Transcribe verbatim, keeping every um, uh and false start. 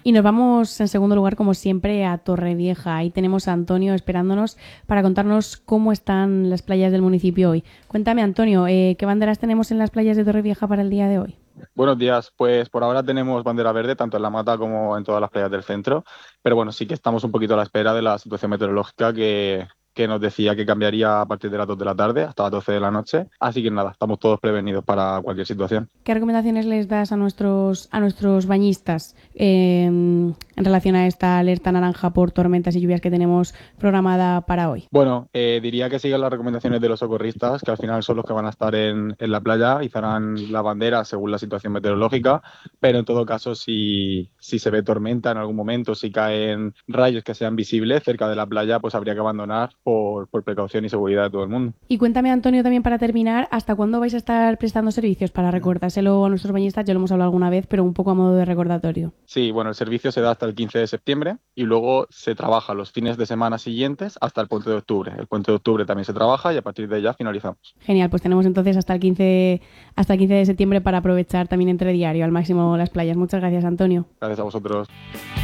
Y nos vamos en segundo lugar, como siempre, a Torrevieja. Ahí tenemos a Antonio esperándonos para contarnos cómo están las playas del municipio hoy. Cuéntame, Antonio, eh, ¿qué banderas tenemos en las playas de Torrevieja para el día de hoy? Buenos días, pues por ahora tenemos bandera verde tanto en La Mata como en todas las playas del centro, pero bueno, sí que estamos un poquito a la espera de la situación meteorológica que, que nos decía que cambiaría a partir de las dos de la tarde hasta las doce de la noche, así que nada, estamos todos prevenidos para cualquier situación. ¿Qué recomendaciones les das a nuestros, a nuestros bañistas eh, en relación a esta alerta naranja por tormentas y lluvias que tenemos programada para hoy? Bueno, eh, diría que sigan las recomendaciones de los socorristas, que al final son los que van a estar en, en la playa, izarán la bandera según la situación meteorológica, pero en todo caso, si, si se ve tormenta en algún momento, si caen rayos que sean visibles cerca de la playa, pues habría que abandonar por, por precaución y seguridad de todo el mundo. Y cuéntame, Antonio, también para terminar, ¿hasta cuándo vais a estar prestando servicios para recordárselo a nuestros bañistas? Ya lo hemos hablado alguna vez, pero un poco a modo de recordatorio. Sí, bueno, el servicio se da hasta el quince de septiembre y luego se trabaja los fines de semana siguientes hasta el puente de octubre. El puente de octubre también se trabaja y a partir de ya finalizamos. Genial, pues tenemos entonces hasta el quince, hasta el quince de septiembre para aprovechar también entre diario al máximo las playas. Muchas gracias, Antonio. Gracias a vosotros.